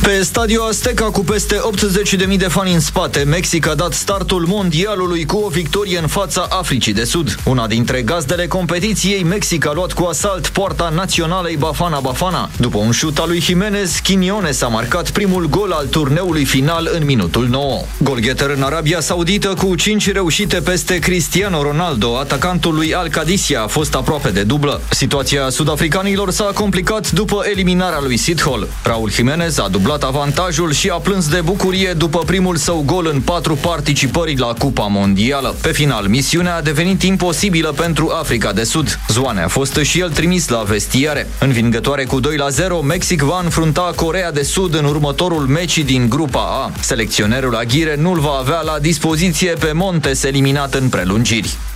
Pe Stadio Azteca, cu peste 80.000 de fani în spate, Mexic a dat startul mondialului cu o victorie în fața Africii de Sud. Una dintre gazdele competiției, Mexic a luat cu asalt poarta naționalei Bafana Bafana. După un șut al lui Jimenez, Quiñones a marcat primul gol al turneului final în minutul 9. Golgheter în Arabia Saudită cu 5 reușite peste Cristiano Ronaldo, atacantul lui Al Qadisiyah a fost aproape de dublă. Situația sudafricanilor s-a complicat după eliminarea lui Sithole. Raul Jimenez a dublat avantajul și a plâns de bucurie după primul său gol în 4 participări la Cupa Mondială. Pe final, misiunea a devenit imposibilă pentru Africa de Sud. Zwane a fost și el trimis la vestiare. Învingătoare cu 2-0, Mexic va înfrunta Coreea de Sud în următorul meci din grupa A. Selecționerul Aguirre nu-l va avea la dispoziție pe Montes, eliminat în prelungiri.